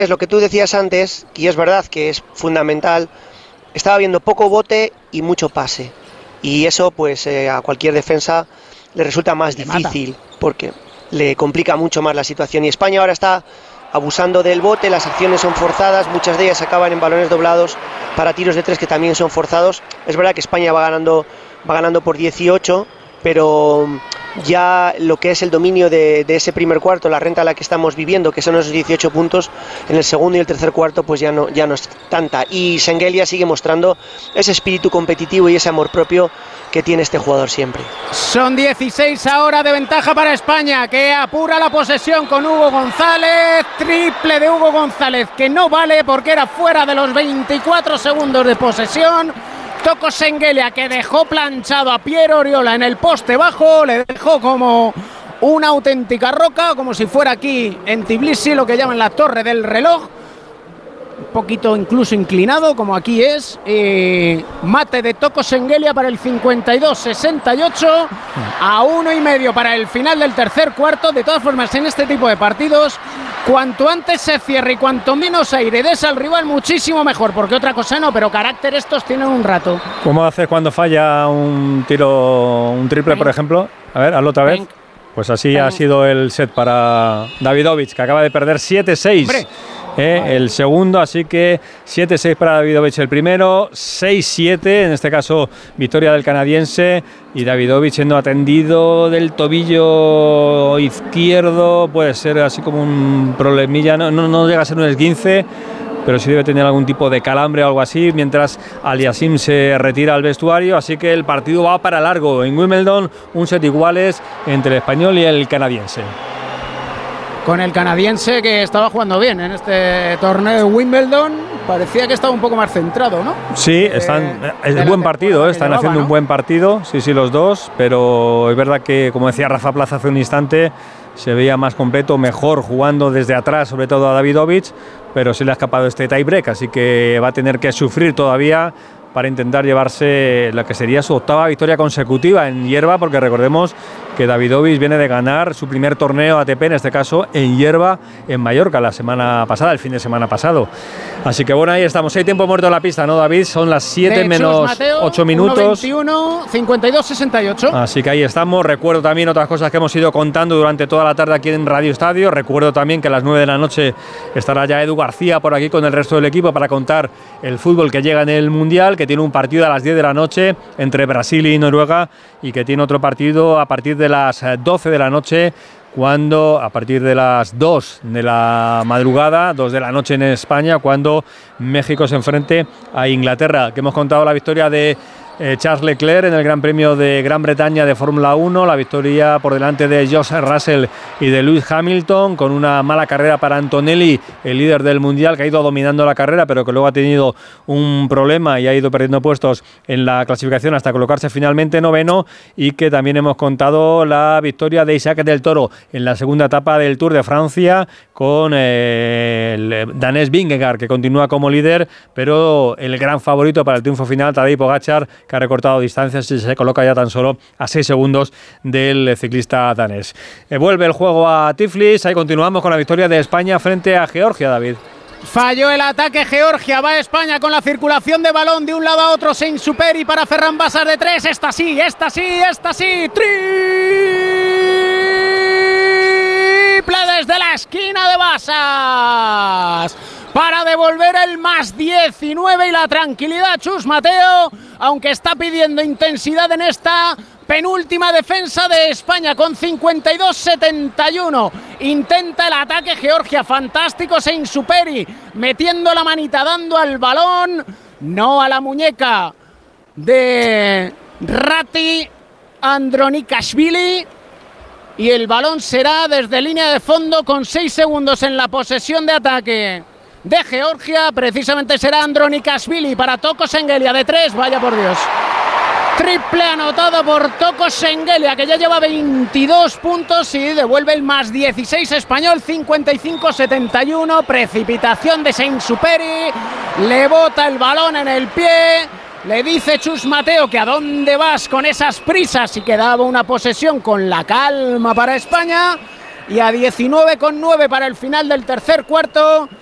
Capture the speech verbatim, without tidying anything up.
es lo que tú decías antes, y es verdad que es fundamental, estaba viendo poco bote y mucho pase. Y eso pues eh, a cualquier defensa le resulta más Te difícil, mata. Porque le complica mucho más la situación. Y España ahora está abusando del bote, las acciones son forzadas, muchas de ellas acaban en balones doblados para tiros de tres que también son forzados. Es verdad que España va ganando, va ganando por dieciocho, pero ya lo que es el dominio de, de ese primer cuarto, la renta a la que estamos viviendo, que son esos dieciocho puntos, en el segundo y el tercer cuarto pues ya no, ya no es tanta. Y Şengölia sigue mostrando ese espíritu competitivo y ese amor propio que tiene este jugador siempre. Son dieciséis ahora de ventaja para España, que apura la posesión con Hugo González. Triple de Hugo González, que no vale porque era fuera de los veinticuatro segundos de posesión. Tocó Şengölia, que dejó planchado a Pierre Oriola en el poste bajo, le dejó como una auténtica roca, como si fuera aquí en Tbilisi, lo que llaman la torre del reloj, un poquito incluso inclinado, como aquí es. Eh, mate de Toko Şengölia para el cincuenta y dos sesenta y ocho, a uno y medio para el final del tercer cuarto. De todas formas, en este tipo de partidos, cuanto antes se cierre y cuanto menos aire des al rival, muchísimo mejor, porque otra cosa no, pero carácter estos tienen un rato. ¿Cómo haces cuando falla un tiro, un triple, por ejemplo? A ver, hazlo otra vez. Pues así ha sido el set para Davidovich, que acaba de perder siete seis. Eh, el segundo, así que siete seis para Davidovich el primero, seis siete, en este caso victoria del canadiense, y Davidovich siendo atendido del tobillo izquierdo, puede ser así como un problemilla, no, no, no llega a ser un esguince, pero sí debe tener algún tipo de calambre o algo así, mientras Aliassime se retira al vestuario, así que el partido va para largo. En Wimbledon, un set iguales entre el español y el canadiense. Con el canadiense, que estaba jugando bien en este torneo de Wimbledon, parecía que estaba un poco más centrado, ¿no? Sí, están, es un buen partido, están llevaba, haciendo ¿no? un buen partido, sí, sí, los dos, pero es verdad que, como decía Rafa Plaza hace un instante, se veía más completo, mejor jugando desde atrás, sobre todo a Davidovich, pero se le ha escapado este tiebreak, así que va a tener que sufrir todavía para intentar llevarse la que sería su octava victoria consecutiva en hierba, porque recordemos que Davidovich viene de ganar su primer torneo A T P, en este caso en hierba, en Mallorca, la semana pasada, el fin de semana pasado. Así que bueno, ahí estamos. Hay tiempo muerto en la pista, ¿no, David? Son las siete menos ocho minutos. uno veintiuno, cincuenta y dos sesenta y ocho. Así que ahí estamos. Recuerdo también otras cosas que hemos ido contando durante toda la tarde aquí en Radio Estadio. Recuerdo también que a las nueve de la noche estará ya Edu García por aquí con el resto del equipo para contar el fútbol que llega en el Mundial, que tiene un partido a las diez de la noche entre Brasil y Noruega, y que tiene otro partido a partir de las doce de la noche, cuando a partir de las dos de la madrugada, dos de la noche en España, cuando México se enfrente a Inglaterra, que hemos contado la victoria de eh, Charles Leclerc en el Gran Premio de Gran Bretaña de Fórmula uno, la victoria por delante de George Russell y de Lewis Hamilton, con una mala carrera para Antonelli, el líder del Mundial, que ha ido dominando la carrera, pero que luego ha tenido un problema y ha ido perdiendo puestos en la clasificación hasta colocarse finalmente noveno, y que también hemos contado la victoria de Isaac del Toro en la segunda etapa del Tour de Francia, con eh, el danés Vingegaard, que continúa como líder, pero el gran favorito para el triunfo final, Tadej Pogačar, que ha recortado distancias y se coloca ya tan solo a seis segundos del ciclista danés. Eh, vuelve el juego a Tiflis, ahí continuamos con la victoria de España frente a Georgia, David. Falló el ataque Georgia, va España con la circulación de balón de un lado a otro, Saint Superi para Ferran Basas de tres, esta sí, esta sí, esta sí, triple desde la esquina de Basas, para devolver el más diecinueve y la tranquilidad Chus Mateo, aunque está pidiendo intensidad en esta penúltima defensa de España con cincuenta y dos setenta y uno. Intenta el ataque Georgia, fantástico Saint Superi, metiendo la manita, dando al balón, no a la muñeca de Rati Andronikashvili, y el balón será desde línea de fondo con seis segundos en la posesión de ataque de Georgia. Precisamente será Andronikashvili para Toko Şengölia de tres, vaya por Dios. Triple anotado por Toko Şengölia, que ya lleva veintidós puntos y devuelve el más dieciséis español, cincuenta y cinco setenta y uno. Precipitación de Saint Superi, le bota el balón en el pie, le dice Chus Mateo que a dónde vas con esas prisas, y quedaba una posesión con la calma para España. Y a diecinueve con nueve para el final del tercer cuarto,